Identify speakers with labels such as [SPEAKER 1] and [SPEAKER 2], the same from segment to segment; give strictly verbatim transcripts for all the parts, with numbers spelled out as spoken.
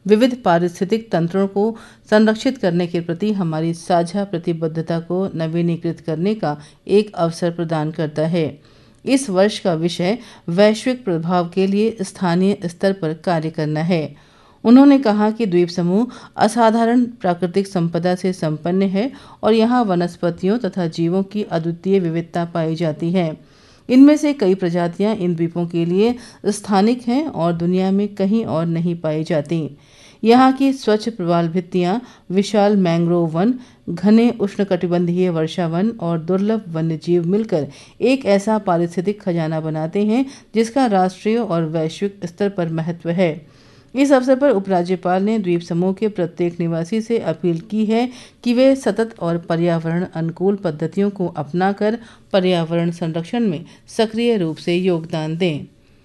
[SPEAKER 1] विविध पारिस्थितिक तंत्रों को संरक्षित करने के प्रति हमारी साझा प्रतिबद्धता को नवीनीकृत करने का एक अवसर प्रदान करता है। इस वर्ष का विषय वैश्विक प्रभाव के लिए स्थानीय स्तर पर कार्य करना है। उन्होंने कहा कि द्वीप समूह असाधारण प्राकृतिक संपदा से संपन्न है और यहाँ वनस्पतियों तथा जीवों की अद्वितीय विविधता पाई जाती है। इनमें से कई प्रजातियां इन द्वीपों के लिए स्थानिक हैं और दुनिया में कहीं और नहीं पाई जाती। यहाँ की स्वच्छ प्रवाल भित्तियां, विशाल मैंग्रोव वन, घने उष्णकटिबंधीय वर्षा वन और दुर्लभ वन्यजीव मिलकर एक ऐसा पारिस्थितिक खजाना बनाते हैं जिसका राष्ट्रीय और वैश्विक स्तर पर महत्व है। इस अवसर पर उपराज्यपाल ने द्वीप समूह के प्रत्येक निवासी से अपील की है कि वे सतत और पर्यावरण अनुकूल पद्धतियों को अपनाकर पर्यावरण संरक्षण में सक्रिय रूप से योगदान दें।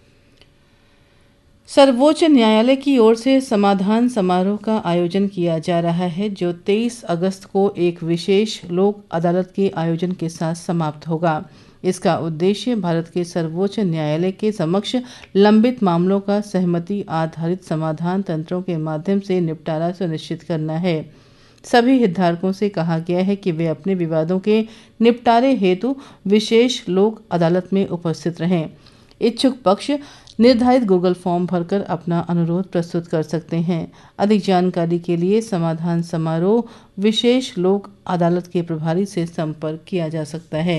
[SPEAKER 1] सर्वोच्च न्यायालय की ओर से समाधान समारोह का आयोजन किया जा रहा है, जो तेईस अगस्त को एक विशेष लोक अदालत के आयोजन के साथ समाप्त होगा। इसका उद्देश्य भारत के सर्वोच्च न्यायालय के समक्ष लंबित मामलों का सहमति आधारित समाधान तंत्रों के माध्यम से निपटारा सुनिश्चित करना है। सभी हितधारकों से कहा गया है कि वे अपने विवादों के निपटारे हेतु विशेष लोक अदालत में उपस्थित रहें। इच्छुक पक्ष निर्धारित गूगल फॉर्म भरकर अपना अनुरोध प्रस्तुत कर सकते हैं। अधिक जानकारी के लिए समाधान समारोह विशेष लोक अदालत के प्रभारी से संपर्क किया जा सकता है।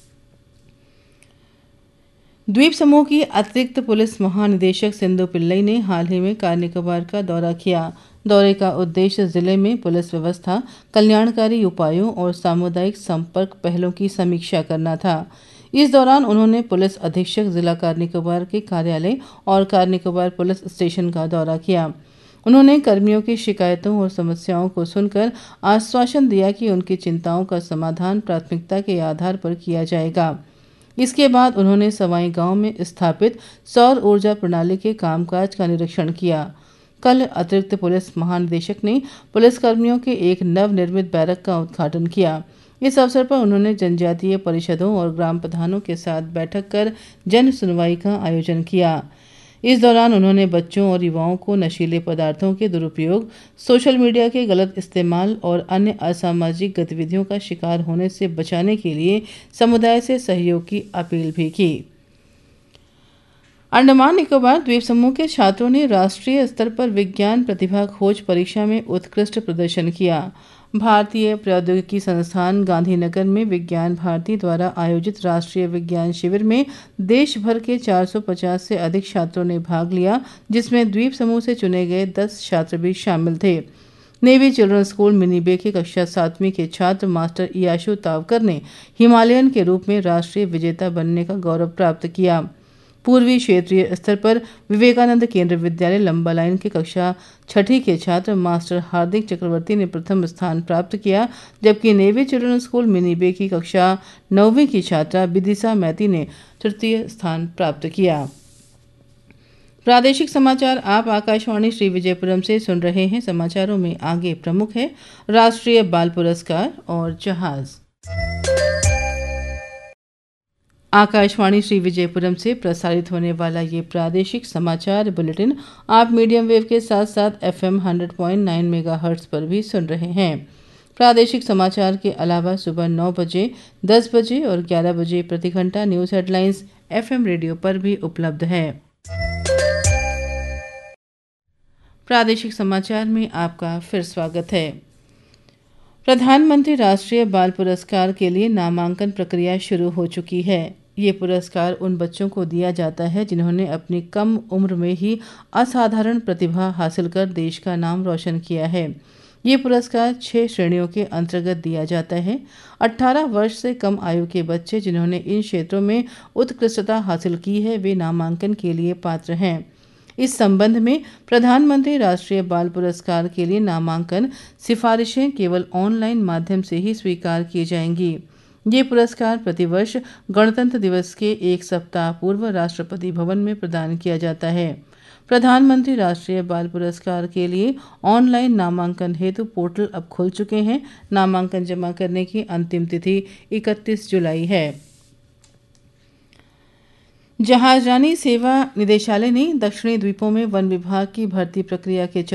[SPEAKER 1] द्वीप समूह की अतिरिक्त पुलिस महानिदेशक सिंधु पिल्लई ने हाल ही में कार निकोबार का दौरा किया। दौरे का उद्देश्य जिले में पुलिस व्यवस्था, कल्याणकारी उपायों और सामुदायिक संपर्क पहलों की समीक्षा करना था। इस दौरान उन्होंने पुलिस अधीक्षक जिला कार निकोबार के कार्यालय और कार निकोबार पुलिस स्टेशन का दौरा किया। उन्होंने कर्मियों की शिकायतों और समस्याओं को सुनकर आश्वासन दिया कि उनकी चिंताओं का समाधान प्राथमिकता के आधार पर किया जाएगा। इसके बाद उन्होंने सवाई गांव में स्थापित सौर ऊर्जा प्रणाली के कामकाज का निरीक्षण किया। कल अतिरिक्त पुलिस महानिदेशक ने पुलिसकर्मियों के एक नवनिर्मित बैरक का उद्घाटन किया। इस अवसर पर उन्होंने जनजातीय परिषदों और ग्राम प्रधानों के साथ बैठक कर जन सुनवाई का आयोजन किया। इस दौरान उन्होंने बच्चों और युवाओं को नशीले पदार्थों के दुरुपयोग, सोशल मीडिया के गलत इस्तेमाल और अन्य असामाजिक गतिविधियों का शिकार होने से बचाने के लिए समुदाय से सहयोग की अपील भी की। अंडमान निकोबार द्वीप समूह के छात्रों ने राष्ट्रीय स्तर पर विज्ञान प्रतिभा खोज परीक्षा में उत्कृष्ट प्रदर्शन किया। भारतीय प्रौद्योगिकी संस्थान गांधीनगर में विज्ञान भारती द्वारा आयोजित राष्ट्रीय विज्ञान शिविर में देश भर के चार सौ पचास से अधिक छात्रों ने भाग लिया, जिसमें द्वीप समूह से चुने गए दस छात्र भी शामिल थे। नेवी चिल्ड्रन स्कूल मिनी बे के कक्षा सातवीं के छात्र मास्टर इयाशु तावकर ने हिमालयन के रूप में राष्ट्रीय विजेता बनने का गौरव प्राप्त किया। पूर्वी क्षेत्रीय स्तर पर विवेकानंद केंद्र विद्यालय लंबा लाइन के कक्षा छठी के छात्र मास्टर हार्दिक चक्रवर्ती ने प्रथम स्थान प्राप्त किया, जबकि नेवी चिल्ड्रन स्कूल मिनी बे की कक्षा नौवीं की छात्रा विदिशा मैती ने तृतीय स्थान प्राप्त किया। प्रादेशिक समाचार आप आकाशवाणी श्री विजयपुरम से सुन रहे हैं। समाचारों में आगे प्रमुख है राष्ट्रीय बाल पुरस्कार और जहाज। आकाशवाणी श्री विजयपुरम से प्रसारित होने वाला ये प्रादेशिक समाचार बुलेटिन आप मीडियम वेव के साथ साथ FM hundred point nine megahertz पर भी सुन रहे हैं। प्रादेशिक समाचार के अलावा सुबह नौ बजे, दस बजे और ग्यारह बजे प्रति घंटा न्यूज़ हेडलाइंस एफएम रेडियो पर भी उपलब्ध है। प्रादेशिक समाचार में आपका फिर स्वागत है। प्रधानमंत्री राष्ट्रीय बाल पुरस्कार के लिए नामांकन प्रक्रिया शुरू हो चुकी है। ये पुरस्कार उन बच्चों को दिया जाता है जिन्होंने अपनी कम उम्र में ही असाधारण प्रतिभा हासिल कर देश का नाम रोशन किया है। ये पुरस्कार छह श्रेणियों के अंतर्गत दिया जाता है। अठारह वर्ष से कम आयु के बच्चे जिन्होंने इन क्षेत्रों में उत्कृष्टता हासिल की है, वे नामांकन के लिए पात्र हैं। इस संबंध में प्रधानमंत्री राष्ट्रीय बाल पुरस्कार के लिए नामांकन सिफारिशें केवल ऑनलाइन माध्यम से ही स्वीकार की जाएंगी। ये पुरस्कार प्रतिवर्ष गणतंत्र दिवस के एक सप्ताह पूर्व राष्ट्रपति भवन में प्रदान किया जाता है। प्रधानमंत्री राष्ट्रीय बाल पुरस्कार के लिए ऑनलाइन नामांकन हेतु पोर्टल अब खुल चुके हैं। नामांकन जमा करने की अंतिम तिथि इकतीस जुलाई है। जहाजरानी सेवा निदेशालय ने दक्षिणी द्वीपों में वन विभाग की भर्ती प्रक्रिया के